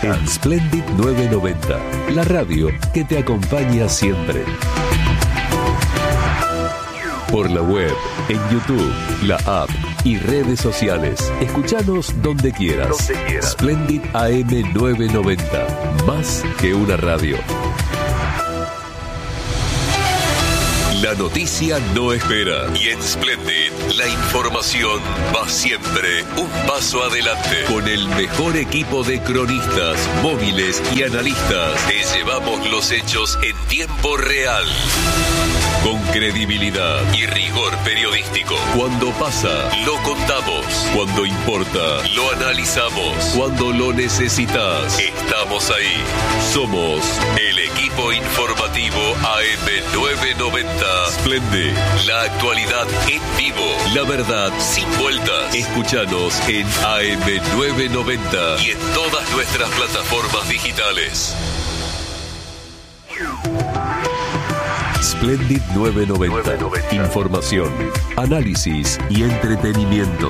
En Splendid 990, la radio que te acompaña siempre. Por la web, en YouTube, la app y redes sociales. Escuchanos donde quieras. Splendid AM 990, más que una radio. La noticia no espera y en Splendid la información va siempre un paso adelante. Con el mejor equipo de cronistas, móviles y analistas, te llevamos los hechos en tiempo real. Con credibilidad y rigor periodístico. Cuando pasa, lo contamos. Cuando importa, lo analizamos. Cuando lo necesitas, estamos ahí. Somos el equipo informativo AM990. Splendid, la actualidad en vivo. La verdad sin vueltas. Escúchanos en AM990 y en todas nuestras plataformas digitales. Splendid 990. Información, análisis y entretenimiento.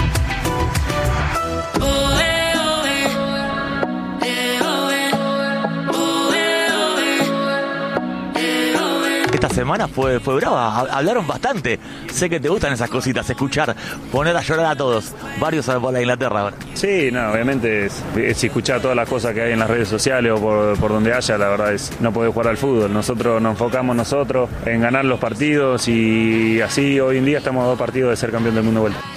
Esta semana fue brava, hablaron bastante. Sé que te gustan esas cositas, escuchar, poner a llorar a todos. Varios por la Inglaterra ahora. Sí, no, obviamente es escuchar todas las cosas que hay en las redes sociales o por donde haya, la verdad es no poder jugar al fútbol. Nosotros nos enfocamos en ganar los partidos y así hoy en día estamos a 2 partidos de ser campeón del mundo de vuelta.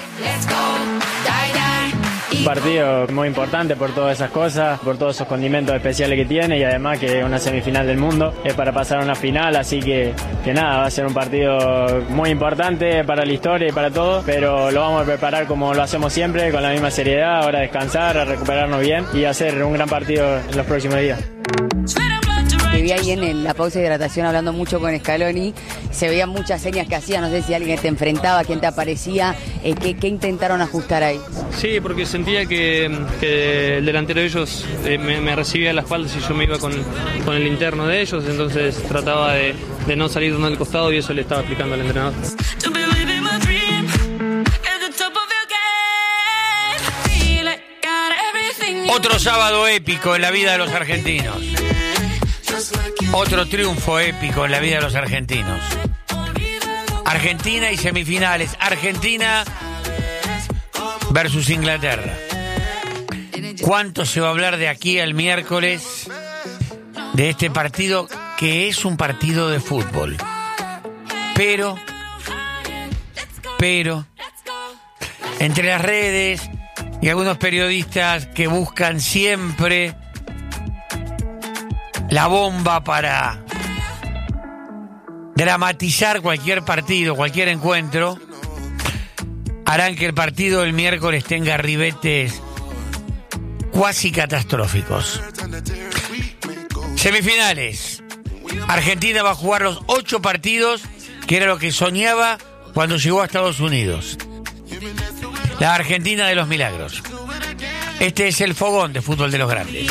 Un partido muy importante por todas esas cosas, por todos esos condimentos especiales que tiene y además que es una semifinal del mundo, es para pasar a una final, así que nada, va a ser un partido muy importante para la historia y para todo, pero lo vamos a preparar como lo hacemos siempre, con la misma seriedad, ahora descansar, a recuperarnos bien y hacer un gran partido en los próximos días. Te vi ahí en la pausa de hidratación hablando mucho con Scaloni, se veían muchas señas que hacía, no sé si alguien te enfrentaba, quién te aparecía, ¿qué intentaron ajustar ahí? Sí, porque sentía que el delantero de ellos me recibía a la espalda si yo me iba con el interno de ellos, entonces trataba de no salir uno del costado y eso le estaba explicando al entrenador. Otro sábado épico en la vida de los argentinos. Otro triunfo épico en la vida de los argentinos. Argentina y semifinales. Argentina versus Inglaterra. ¿Cuánto se va a hablar de aquí al miércoles de este partido que es un partido de fútbol? Pero entre las redes y algunos periodistas que buscan siempre la bomba para dramatizar cualquier partido, cualquier encuentro, harán que el partido del miércoles tenga ribetes cuasi catastróficos. Semifinales. Argentina va a jugar los 8 partidos, que era lo que soñaba cuando llegó a Estados Unidos. La Argentina de los milagros. Este es el fogón de fútbol de los grandes.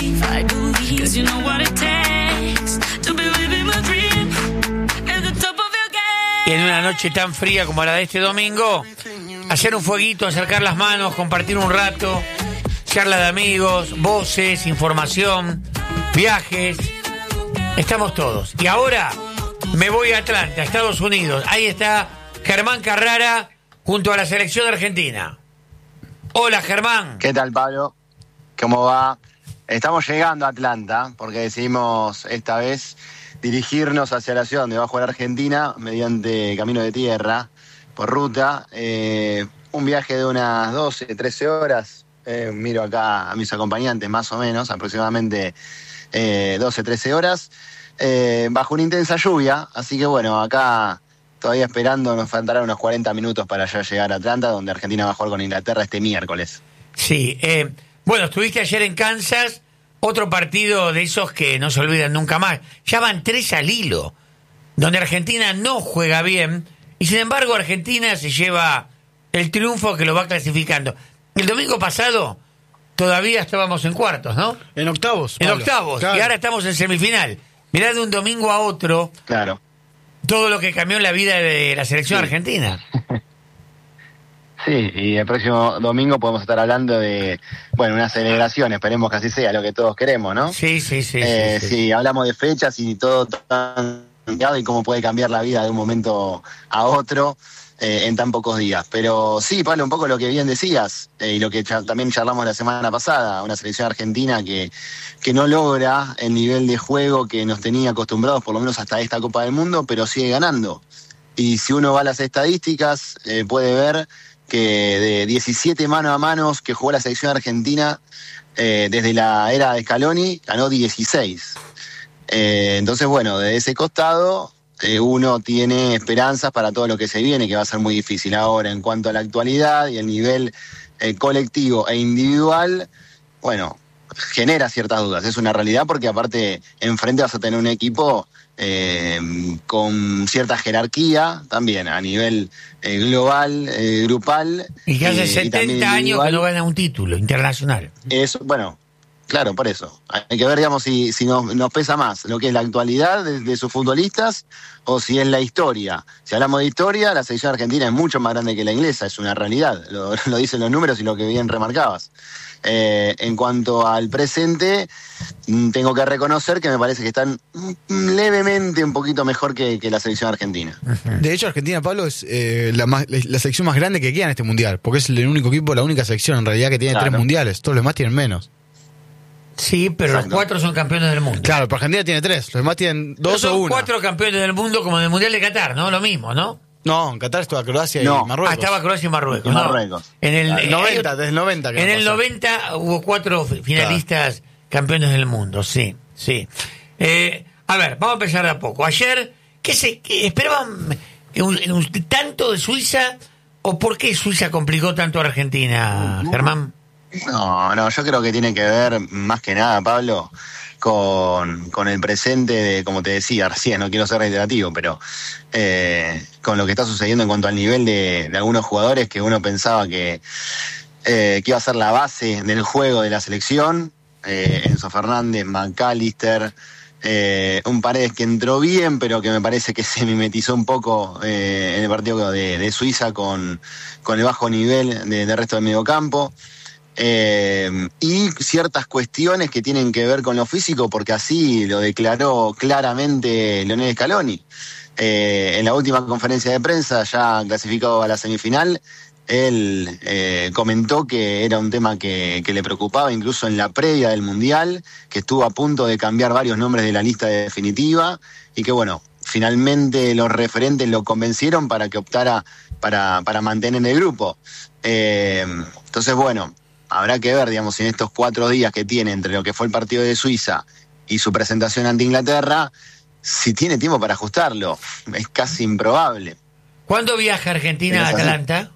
Y en una noche tan fría como la de este domingo, hacer un fueguito, acercar las manos, compartir un rato, charla de amigos, voces, información, viajes. Estamos todos. Y ahora me voy a Atlanta, Estados Unidos. Ahí está Germán Carrara junto a la selección argentina. Hola, Germán. ¿Qué tal, Pablo? ¿Cómo va? Estamos llegando a Atlanta porque decidimos esta vez dirigirnos hacia la ciudad donde va a jugar Argentina mediante camino de tierra, por ruta. Un viaje de unas 12, 13 horas. Miro acá a mis acompañantes, más o menos, aproximadamente 12, 13 horas, bajo una intensa lluvia. Así que bueno, acá todavía esperando, nos faltarán unos 40 minutos para ya llegar a Atlanta, donde Argentina va a jugar con Inglaterra este miércoles. Sí, bueno, estuviste ayer en Kansas, otro partido de esos que no se olvidan nunca más. Ya van 3 al hilo, donde Argentina no juega bien, y sin embargo Argentina se lleva el triunfo que lo va clasificando. El domingo pasado todavía estábamos en cuartos, ¿no? En octavos. En Pablo. octavos, Claro. Y ahora estamos en semifinal. Mirá de un domingo a otro. Claro. Todo lo que cambió en la vida de la selección argentina. Sí, y el próximo domingo podemos estar hablando de, una celebración, esperemos que así sea, lo que todos queremos, ¿no? Sí. Sí, hablamos de fechas y todo tan cambiado y cómo puede cambiar la vida de un momento a otro en tan pocos días. Pero sí, Pablo, un poco lo que bien decías y lo que también charlamos la semana pasada, una selección argentina que no logra el nivel de juego que nos tenía acostumbrados, por lo menos hasta esta Copa del Mundo, pero sigue ganando. Y si uno va a las estadísticas, puede ver que de 17 mano a manos que jugó la selección argentina desde la era de Scaloni, ganó 16. Entonces, de ese costado uno tiene esperanzas para todo lo que se viene, que va a ser muy difícil. Ahora, en cuanto a la actualidad y el nivel colectivo e individual, genera ciertas dudas. Es una realidad porque aparte enfrente vas a tener un equipo con cierta jerarquía también a nivel global, grupal. Y que hace 70 años que no gana un título internacional. Eso, claro, por eso. Hay que ver, digamos, si nos pesa más lo que es la actualidad de sus futbolistas o si es la historia. Si hablamos de historia, la selección argentina es mucho más grande que la inglesa, es una realidad. Lo dicen los números y lo que bien remarcabas. En cuanto al presente, tengo que reconocer que me parece que están levemente un poquito mejor que la selección argentina. De hecho, Argentina, Pablo, es la selección más grande que queda en este mundial, porque es el único equipo, la única selección en realidad que tiene 3 mundiales, todos los demás tienen menos. Sí, pero Exacto. Los 4 son campeones del mundo. Claro, pero Argentina tiene 3, los demás tienen 2 o 1. Son 4 campeones del mundo como en el Mundial de Qatar, ¿no? Lo mismo, ¿no? No, en Qatar estaba Croacia y Marruecos. Estaba Croacia y Marruecos. Marruecos. En el 90, desde el 90. En el 90 hubo 4 finalistas campeones del mundo, sí. A ver, vamos a empezar de a poco. Ayer, ¿qué esperaban tanto de Suiza o por qué Suiza complicó tanto a Argentina, Germán? No, yo creo que tiene que ver más que nada, Pablo, con el presente de, como te decía recién, no quiero ser reiterativo, pero con lo que está sucediendo en cuanto al nivel de algunos jugadores que uno pensaba que iba a ser la base del juego de la selección. Enzo Fernández, McAllister, un Paredes que entró bien, pero que me parece que se mimetizó un poco en el partido de Suiza con el bajo nivel del resto del mediocampo. Y ciertas cuestiones que tienen que ver con lo físico, porque así lo declaró claramente Lionel Scaloni. En la última conferencia de prensa, ya clasificado a la semifinal, él comentó que era un tema que le preocupaba incluso en la previa del Mundial, que estuvo a punto de cambiar varios nombres de la lista definitiva y que finalmente los referentes lo convencieron para que optara para mantener el grupo. Entonces, habrá que ver, digamos, en estos 4 días que tiene entre lo que fue el partido de Suiza y su presentación ante Inglaterra, si tiene tiempo para ajustarlo. Es casi improbable. ¿Cuándo viaja Argentina a Atlanta?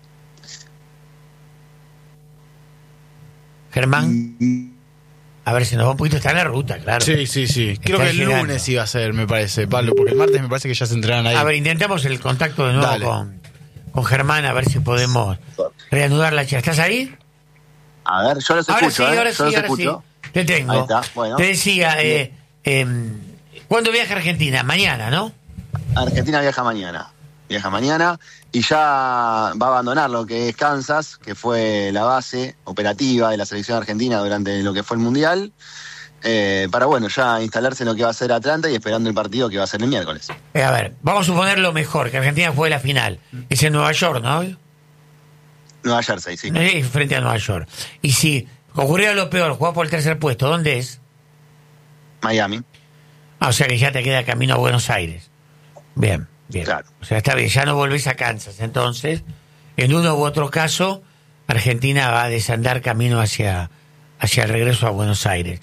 Germán. A ver si nos va un poquito, está en la ruta, claro. Sí. Creo que el lunes iba a ser, me parece, Pablo, porque el martes me parece que ya se entrenan ahí. A ver, intentamos el contacto de nuevo con Germán, a ver si podemos reanudar la charla. ¿Estás ahí? A ver, yo los escucho. Ahora sí. Te tengo. Ahí está, bueno. Te decía, ¿cuándo viaja Argentina? Mañana, ¿no? Argentina viaja mañana y ya va a abandonar lo que es Kansas, que fue la base operativa de la selección argentina durante lo que fue el Mundial, para ya instalarse en lo que va a ser Atlanta y esperando el partido que va a ser el miércoles. A ver, vamos a suponer lo mejor, que Argentina fue la final. Es en Nueva York, ¿no? Nueva Jersey, sí. Frente a Nueva York. Y si ocurriera lo peor, jugar por el tercer puesto, ¿dónde es? Miami. O sea que ya te queda camino a Buenos Aires. Bien. Claro. O sea, está bien, ya no volvés a Kansas. Entonces, en uno u otro caso, Argentina va a desandar camino hacia el regreso a Buenos Aires.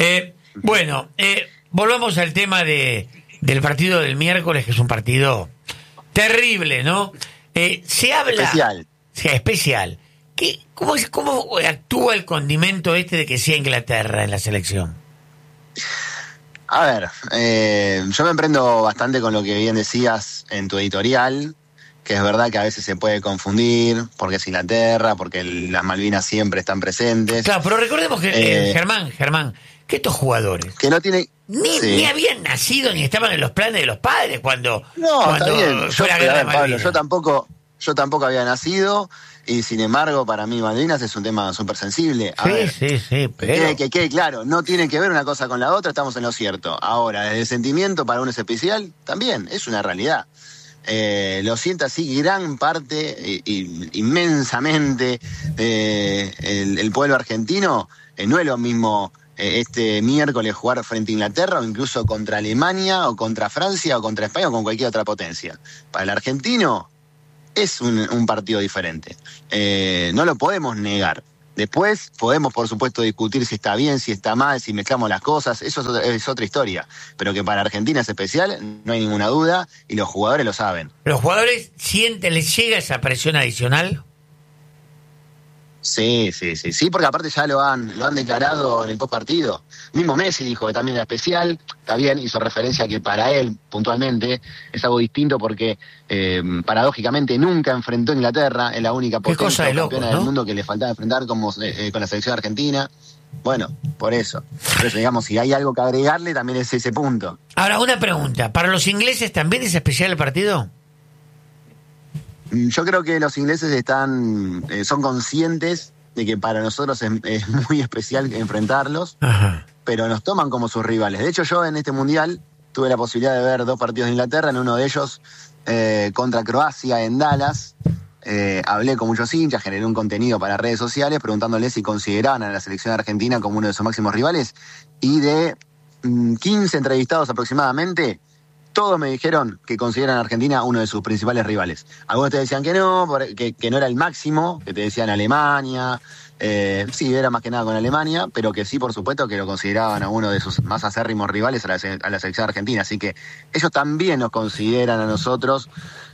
Volvamos al tema del partido del miércoles, que es un partido terrible, ¿no? Se habla... Especial. Sí, especial. ¿Cómo actúa el condimento de que sea Inglaterra en la selección? A ver, yo me emprendo bastante con lo que bien decías en tu editorial, que es verdad que a veces se puede confundir, porque es Inglaterra, porque las Malvinas siempre están presentes. Claro, pero recordemos que, Germán, que estos jugadores... Que no tienen... Ni habían nacido, ni estaban en los planes de los padres cuando está bien. fue la guerra de Malvinas. Pablo, yo tampoco había nacido, y sin embargo, para mí Malvinas es un tema súper sensible. Sí, pero... Que quede claro, no tiene que ver una cosa con la otra, estamos en lo cierto. Ahora, el sentimiento para uno es especial, también, es una realidad. Lo siente así gran parte, inmensamente, el pueblo argentino. No es lo mismo este miércoles jugar frente a Inglaterra o incluso contra Alemania o contra Francia o contra España o con cualquier otra potencia. Para el argentino es un partido diferente. No lo podemos negar. Después podemos, por supuesto, discutir si está bien, si está mal, si mezclamos las cosas. Eso es otra historia. Pero que para Argentina es especial, no hay ninguna duda, y los jugadores lo saben. ¿Los jugadores sienten, les llega esa presión adicional? Sí, porque aparte ya lo han declarado en el postpartido. Mismo Messi dijo que también era especial, está bien, hizo referencia a que para él, puntualmente, es algo distinto porque, paradójicamente, nunca enfrentó a Inglaterra, es la única potencia campeona del mundo que le faltaba enfrentar con la selección argentina. Bueno, por eso, digamos, si hay algo que agregarle, también es ese punto. Ahora, una pregunta, ¿para los ingleses también es especial el partido? Yo creo que los ingleses son conscientes de que para nosotros es muy especial enfrentarlos, Ajá. pero nos toman como sus rivales. De hecho, yo en este Mundial tuve la posibilidad de ver 2 partidos de Inglaterra, en uno de ellos contra Croacia en Dallas. Hablé con muchos hinchas, generé un contenido para redes sociales preguntándoles si consideraban a la selección argentina como uno de sus máximos rivales, y de 15 entrevistados aproximadamente, todos me dijeron que consideran a Argentina uno de sus principales rivales. Algunos te decían que no, que no era el máximo, que te decían Alemania, sí, era más que nada con Alemania, pero que sí, por supuesto, que lo consideraban a uno de sus más acérrimos rivales a la selección argentina. Así que ellos también nos consideran a nosotros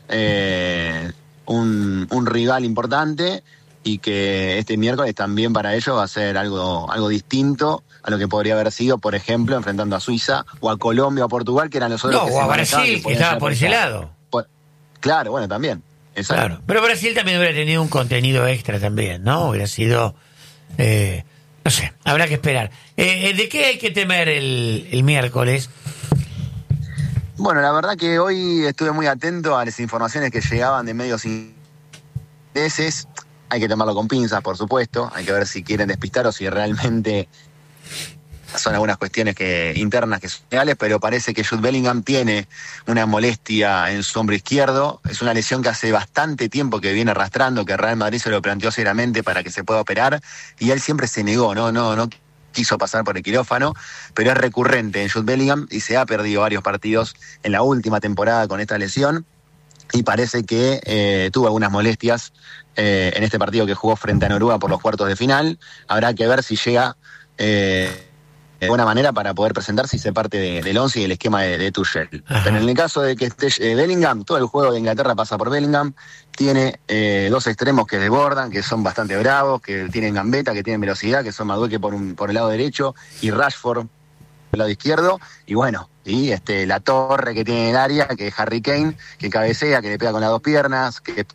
un rival importante, y que este miércoles también para ellos va a ser algo distinto a lo que podría haber sido, por ejemplo, enfrentando a Suiza o a Colombia o a Portugal, que eran los otros. No, o a Brasil, que estaba por ese lado. Claro, bueno, también. Exacto. Claro, pero Brasil también hubiera tenido un contenido extra también, ¿no? Hubiera sido, no sé, habrá que esperar. ¿De qué hay que temer el miércoles? Bueno, la verdad que hoy estuve muy atento a las informaciones que llegaban de medios ingleses. Hay que tomarlo con pinzas, por supuesto. Hay que ver si quieren despistar o si realmente son algunas cuestiones internas que son reales, pero parece que Jude Bellingham tiene una molestia en su hombro izquierdo. Es una lesión que hace bastante tiempo que viene arrastrando, que Real Madrid se lo planteó seriamente para que se pueda operar, y él siempre se negó, no quiso pasar por el quirófano, pero es recurrente en Jude Bellingham y se ha perdido varios partidos en la última temporada con esta lesión, y parece que tuvo algunas molestias en este partido que jugó frente a Noruega por los cuartos de final. Habrá que ver si llega de buena manera para poder presentarse y ser parte del 11 y el esquema de Tuchel. Ajá. Pero en el caso de que esté Bellingham, todo el juego de Inglaterra pasa por Bellingham. Tiene 2 extremos que desbordan, que son bastante bravos, que tienen gambeta, que tienen velocidad, que son Madueke por el lado derecho y Rashford por el lado izquierdo. Y bueno, y la torre que tiene en el área, que es Harry Kane, que cabecea, que le pega con las 2 piernas, que...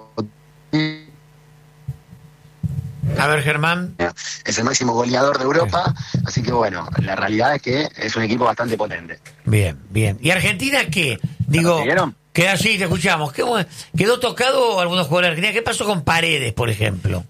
A ver, Germán. Es el máximo goleador de Europa, así que bueno, la realidad es que es un equipo bastante potente. Bien. ¿Y Argentina qué? Digo, queda así, te escuchamos. ¿Quedó tocado algunos jugadores de Argentina? ¿Qué pasó con Paredes, por ejemplo?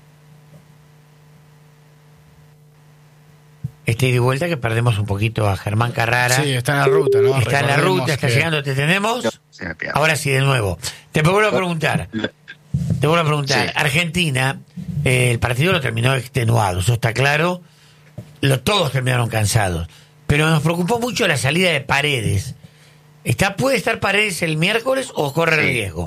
Ida y vuelta, que perdemos un poquito a Germán Carrara. Sí, está en la ruta, ¿no? Está en la ruta, está llegando, ¿te tenemos? Ahora sí, de nuevo. Te vuelvo a preguntar. Sí. Argentina, el partido lo terminó extenuado, eso está claro. Todos terminaron cansados. Pero nos preocupó mucho la salida de Paredes. ¿Puede estar Paredes el miércoles o corre riesgo?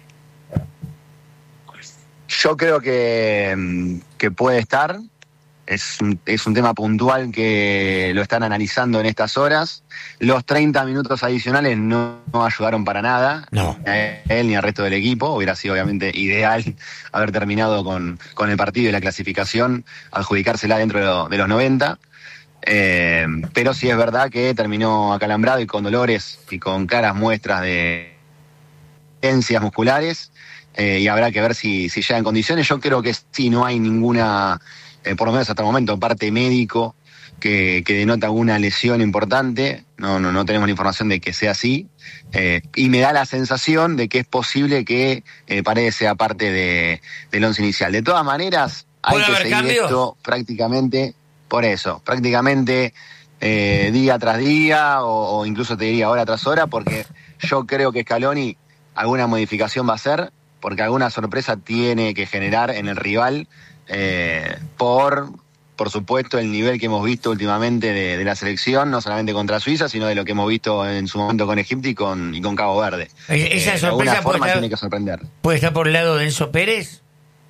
Yo creo que puede estar. Es un tema puntual que lo están analizando en estas horas. Los 30 minutos adicionales no ayudaron para nada, no, ni a él ni al resto del equipo. Hubiera sido obviamente ideal haber terminado con el partido y la clasificación, adjudicársela dentro de los 90. Pero sí es verdad que terminó acalambrado y con dolores y con claras muestras de tendencias musculares, y habrá que ver si llega en condiciones. Yo creo que sí, no hay ninguna... por lo menos hasta el momento, parte médico, que denota alguna lesión importante. No tenemos la información de que sea así. Y me da la sensación de que es posible que Paredes sea parte del once inicial. De todas maneras, hay que seguir esto prácticamente, día tras día, o incluso te diría hora tras hora, porque yo creo que Scaloni alguna modificación va a hacer, porque alguna sorpresa tiene que generar en el rival, por supuesto, el nivel que hemos visto últimamente de la selección, no solamente contra Suiza, sino de lo que hemos visto en su momento con Egipto y con Cabo Verde. Esa sorpresa de alguna forma tiene que sorprender. ¿Puede estar por el lado de Enzo Pérez?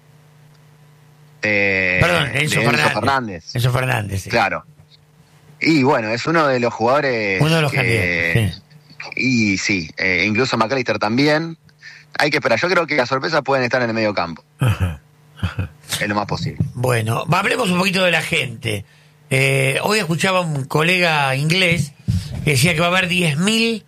Perdón, Enzo Fernández. Enzo Fernández, sí. Claro. Y bueno, es uno de los jugadores... Uno de los candidatos, sí. Y sí, incluso McAllister también. Hay que esperar. Yo creo que las sorpresas pueden estar en el medio campo. Ajá. Es lo más posible. Bueno, hablemos un poquito de la gente. Hoy escuchaba un colega inglés que decía que va a haber 10.000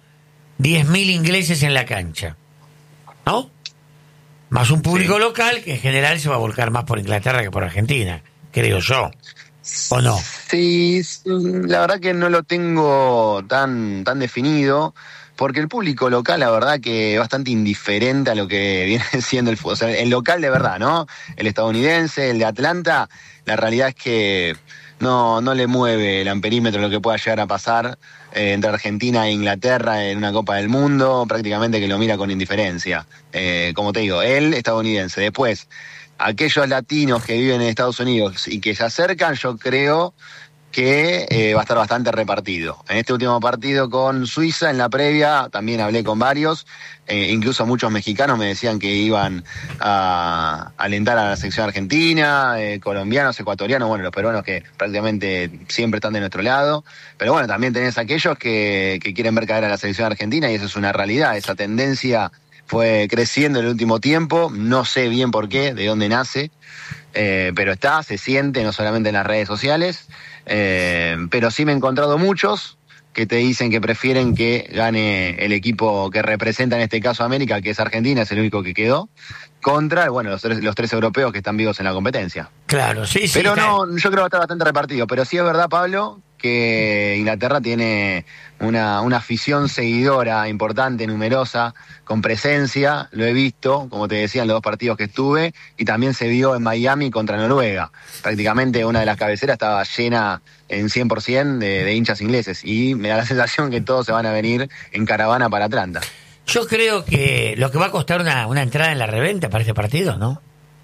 ingleses en la cancha, ¿no? Más un público local que en general se va a volcar más por Inglaterra que por Argentina, creo yo. ¿O no? Sí, la verdad que no lo tengo tan definido, porque el público local, la verdad que es bastante indiferente a lo que viene siendo el fútbol. O sea, el local de verdad, ¿no? El estadounidense, el de Atlanta, la realidad es que no le mueve el amperímetro lo que pueda llegar a pasar entre Argentina e Inglaterra en una Copa del Mundo, prácticamente que lo mira con indiferencia. Como te digo, el estadounidense. Después, aquellos latinos que viven en Estados Unidos y que se acercan, yo creo que va a estar bastante repartido. En este último partido con Suiza, en la previa, también hablé con varios, incluso muchos mexicanos me decían que iban a alentar a la selección argentina, colombianos, ecuatorianos, bueno, los peruanos que prácticamente siempre están de nuestro lado, pero bueno, también tenés aquellos que quieren ver caer a la selección argentina, y eso es una realidad. Esa tendencia fue creciendo en el último tiempo, no sé bien por qué, de dónde nace, pero se siente no solamente en las redes sociales, pero sí me he encontrado muchos que te dicen que prefieren que gane el equipo que representa en este caso a América, que es Argentina, es el único que quedó, contra, bueno, los tres europeos que están vivos en la competencia. Claro, sí. Pero no, yo creo que va a estar bastante repartido, pero sí es verdad, Pablo, que Inglaterra tiene una afición seguidora importante, numerosa, con presencia. Lo he visto, como te decía, en los dos partidos que estuve, y también se vio en Miami contra Noruega. Prácticamente una de las cabeceras estaba llena en 100% de hinchas ingleses, y me da la sensación que todos se van a venir en caravana para Atlanta. Yo creo que lo que va a costar una entrada en la reventa para este partido, ¿no?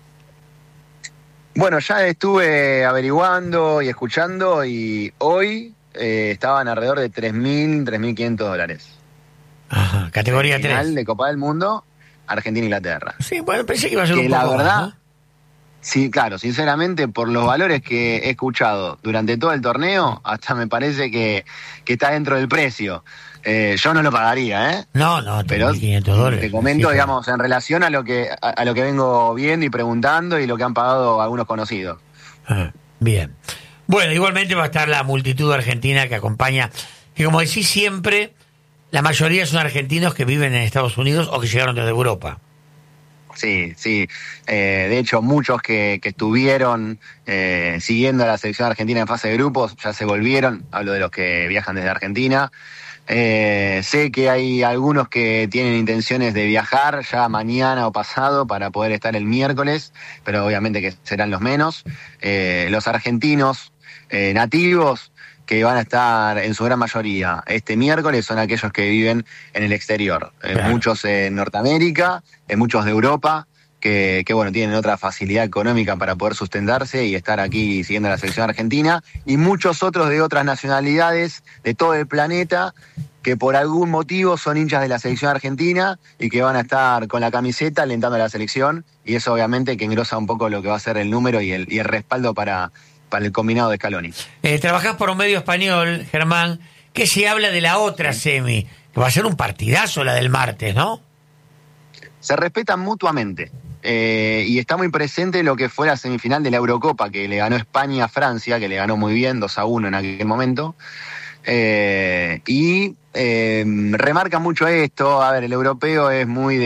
Bueno, ya estuve averiguando y escuchando, y hoy estaban alrededor de $3.000, $3.500. Ajá, categoría 3. Final de Copa del Mundo, Argentina-Inglaterra. Sí, bueno, pensé que iba a ser un poco la verdad, más, ¿no? Sí, claro, sinceramente, por los valores que he escuchado durante todo el torneo, hasta me parece que está dentro del precio. Yo no lo pagaría, ¿eh? No, pero $1.500. te comento, sí, digamos, en relación a lo que vengo viendo y preguntando, y lo que han pagado algunos conocidos. Bien. Bueno, igualmente va a estar la multitud argentina que acompaña, que como decís siempre, la mayoría son argentinos que viven en Estados Unidos o que llegaron desde Europa. Sí. De hecho, muchos que estuvieron siguiendo a la selección argentina en fase de grupos ya se volvieron. Hablo de los que viajan desde Argentina. Sé que hay algunos que tienen intenciones de viajar ya mañana o pasado para poder estar el miércoles, pero obviamente que serán los menos. Los argentinos nativos que van a estar en su gran mayoría este miércoles son aquellos que viven en el exterior. Claro. Muchos en Norteamérica, muchos de Europa, que bueno, tienen otra facilidad económica para poder sustentarse y estar aquí siguiendo a la selección argentina, y muchos otros de otras nacionalidades de todo el planeta que por algún motivo son hinchas de la selección argentina y que van a estar con la camiseta alentando a la selección, y eso obviamente que engrosa un poco lo que va a ser el número y el respaldo para el combinado de Scaloni. Trabajás por un medio español, Germán, que se habla de la otra semi, que va a ser un partidazo la del martes, ¿no? Se respetan mutuamente. Y está muy presente lo que fue la semifinal de la Eurocopa, que le ganó España a Francia, que le ganó muy bien, 2-1 en aquel momento. Remarca mucho esto. A ver, el europeo es muy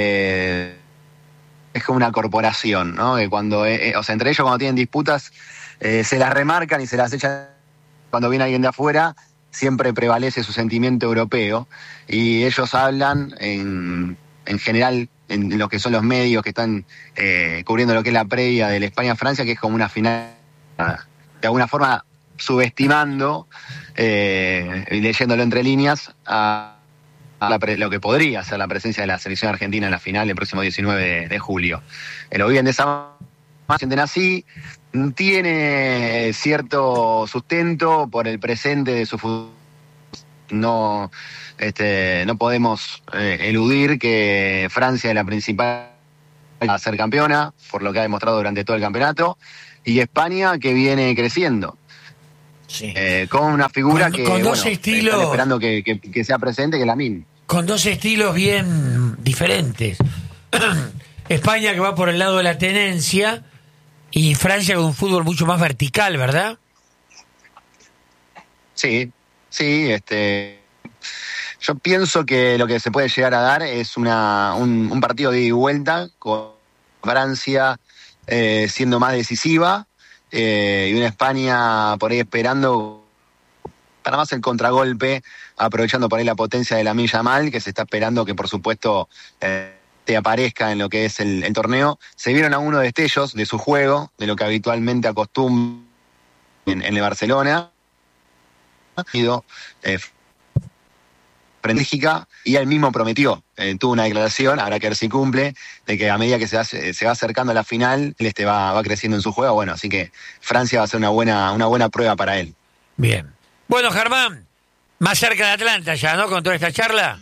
es como una corporación, ¿no? Que cuando, o sea, entre ellos cuando tienen disputas se las remarcan y se las echan cuando viene alguien de afuera, siempre prevalece su sentimiento europeo, y ellos hablan en general, en lo que son los medios que están cubriendo lo que es la previa de la España-Francia, que es como una final, de alguna forma subestimando, y leyéndolo entre líneas, lo que podría ser la presencia de la selección argentina en la final el próximo 19 de julio. Lo viven de esa manera, sienten así, tiene cierto sustento por el presente de su fútbol. No podemos eludir que Francia es la principal a ser campeona, por lo que ha demostrado durante todo el campeonato, y España que viene creciendo. Sí. Con una figura con dos estilos, están esperando que sea presente, que es Lamine. Con dos estilos bien diferentes. España, que va por el lado de la tenencia, y Francia con un fútbol mucho más vertical, ¿verdad? Sí. Yo pienso que lo que se puede llegar a dar es un partido de ida y vuelta, con Francia siendo más decisiva, y una España por ahí esperando para más el contragolpe, aprovechando por ahí la potencia de Lamine Yamal, que se está esperando que por supuesto te aparezca en lo que es el torneo. Se vieron algunos destellos de su juego, de lo que habitualmente acostumbra en el Barcelona, y él mismo prometió, tuvo una declaración, habrá que ver si cumple, de que a medida que se va acercando a la final, él va creciendo en su juego. Bueno, así que Francia va a ser una buena prueba para él. Bien. Bueno, Germán, más cerca de Atlanta ya, ¿no? Con toda esta charla.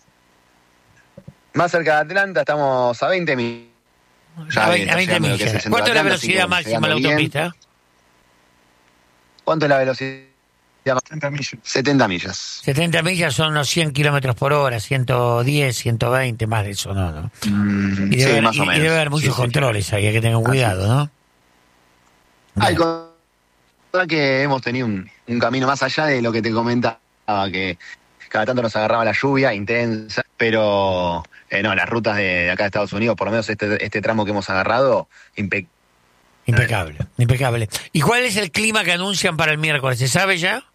Más cerca de Atlanta, estamos a 20 millas. A 20 millas. ¿Cuánto es la velocidad máxima de la autopista? ¿Cuánto es la velocidad? 70 millas. 70 millas son unos 100 kilómetros por hora, 110, 120, más de eso, ¿no? Y debe más o menos. Y debe haber muchos controles ahí, hay que tener cuidado, ¿no? Hay cosas que hemos tenido un camino más allá de lo que te comentaba, que cada tanto nos agarraba la lluvia intensa, pero no, las rutas de acá de Estados Unidos, por lo menos este tramo que hemos agarrado, impecable. ¿Y cuál es el clima que anuncian para el miércoles? ¿Se sabe ya?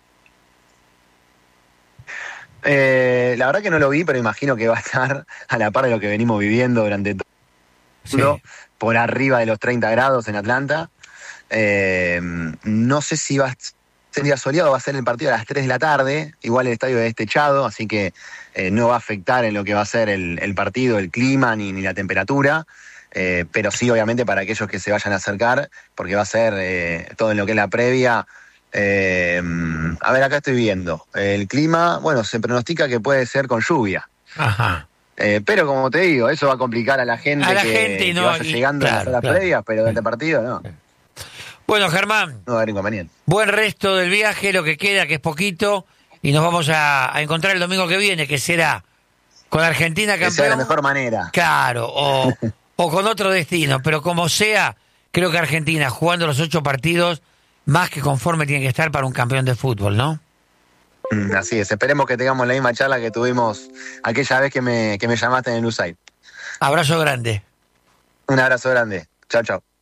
La verdad que no lo vi, pero imagino que va a estar a la par de lo que venimos viviendo durante todo, por arriba de los 30 grados en Atlanta. No sé si va a ser día soleado, va a ser el partido a las 3 de la tarde, igual el estadio es destechado, así que no va a afectar en lo que va a ser el partido, el clima ni la temperatura. Pero sí, obviamente, para aquellos que se vayan a acercar, porque va a ser todo en lo que es la previa. A ver, acá estoy viendo el clima, bueno, se pronostica que puede ser con lluvia. Ajá. Pero como te digo, eso va a complicar a la gente, que vaya llegando a las previas, pero durante el partido no. Bueno, Germán, no va a haber inconveniente. Buen resto del viaje, lo que queda, que es poquito, y nos vamos a encontrar el domingo que viene, que será con Argentina campeón. Que sea de la mejor manera. Claro, o con otro destino, pero como sea, creo que Argentina, jugando los 8 partidos, más que conforme tiene que estar para un campeón de fútbol, ¿no? Así es, esperemos que tengamos la misma charla que tuvimos aquella vez que me llamaste en el USAID. Abrazo grande. Un abrazo grande. Chao, chao.